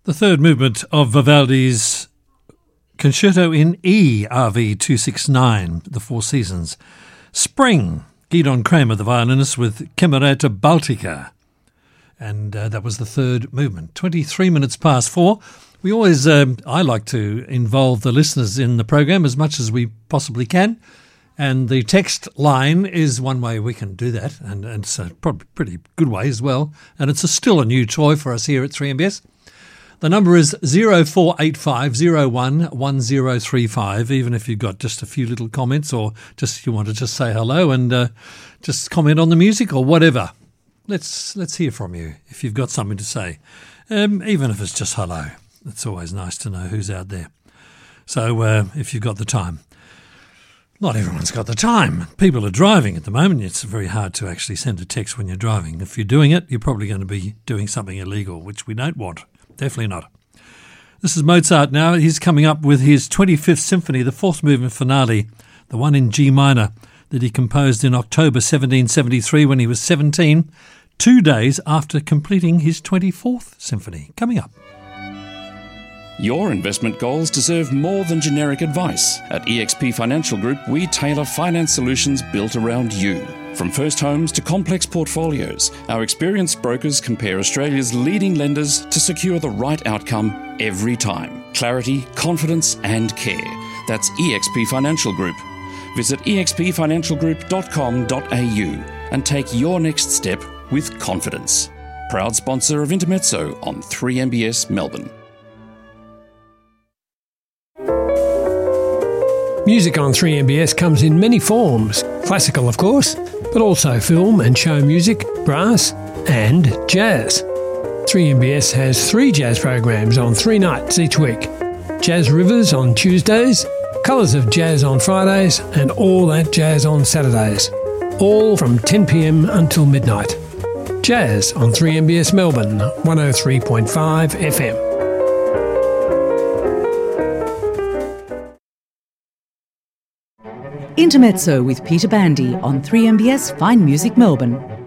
The third movement of Vivaldi's Concerto in E, RV 269, The Four Seasons. Spring, Gidon Kramer, the violinist, with Camerata Baltica. And that was the third movement. 23 minutes past 4. We always, I like to involve the listeners in the program as much as we possibly can. And the text line is one way we can do that. And it's a probably pretty good way as well. And it's still a new toy for us here at 3MBS. The number is 0485 01 1035, even if you've got just a few little comments or just you want to just say hello and just comment on the music or whatever. Let's hear from you if you've got something to say, even if it's just hello. It's always nice to know who's out there. So if you've got the time. Not everyone's got the time. People are driving at the moment. It's very hard to actually send a text when you're driving. If you're doing it, you're probably going to be doing something illegal, which we don't want. Definitely not. This is Mozart now. He's coming up with his 25th symphony, the fourth movement finale, the one in G minor that he composed in October 1773 when he was 17, 2 days after completing his 24th symphony. Coming up. Your investment goals deserve more than generic advice. At eXp Financial Group, we tailor finance solutions built around you. From first homes to complex portfolios, our experienced brokers compare Australia's leading lenders to secure the right outcome every time. Clarity, confidence and care. That's eXp Financial Group. Visit expfinancialgroup.com.au and take your next step with confidence. Proud sponsor of Intermezzo on 3MBS Melbourne. Music on 3MBS comes in many forms. Classical, of course, but also film and show music, brass and jazz. 3MBS has 3 jazz programs on 3 nights each week. Jazz Rivers on Tuesdays, Colours of Jazz on Fridays and All That Jazz on Saturdays. All from 10 p.m. until midnight. Jazz on 3MBS Melbourne, 103.5 FM. Intermezzo with Peter Bandy on 3MBS Fine Music Melbourne.